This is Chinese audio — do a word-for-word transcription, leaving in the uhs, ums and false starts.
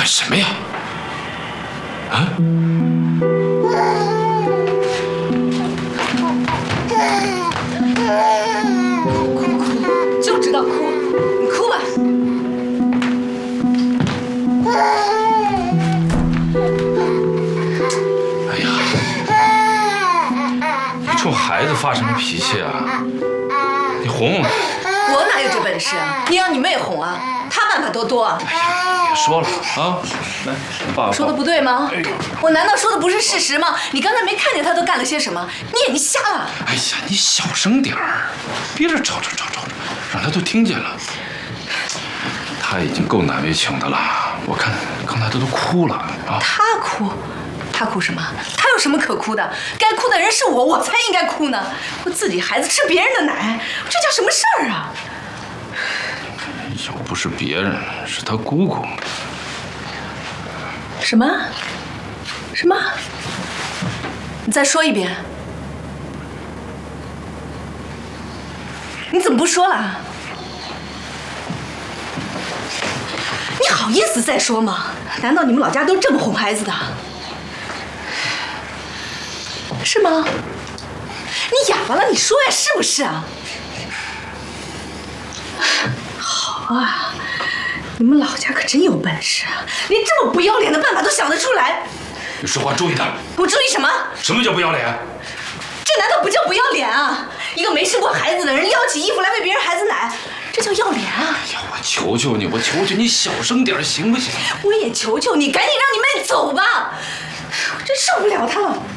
干什么呀？啊？ 哭哭哭，就知道哭，你哭吧。 哎呀，你冲孩子发什么脾气啊？你哄哄他。 我哪有这本事啊？你让你妹哄啊，她办法多多啊。 哎呀，别说了啊，来，爸爸。 说的不对吗？ 哎呦， 我难道说的不是事实吗？你刚才没看见他都干了些什么？你眼睛瞎了？ 哎呀，你小声点儿，别这吵吵吵吵，让他都听见了。他已经够难为情的了，我看刚才他都哭了啊。 他哭？他哭什么？他有什么可哭的？该哭的人是我，我才应该哭呢。我自己孩子吃别人的奶，这叫什么事儿啊？ 又不是别人，是他姑姑。 什么？什么？你再说一遍。你怎么不说了？你好意思再说吗？难道你们老家都这么哄孩子的？是吗？你哑巴了？你说呀，是不是啊？好啊，你们老家可真有本事啊，连这么不要脸的办法都想得出来。 你说话注意点。 我注意什么？ 什么叫不要脸？ 这难道不叫不要脸啊？一个没生过孩子的人撩起衣服来喂别人孩子奶，这叫要脸啊！ 哎呀，我求求你，我求求你小声点，行不行？ 我也求求你，赶紧让你妹走吧！我真受不了她了。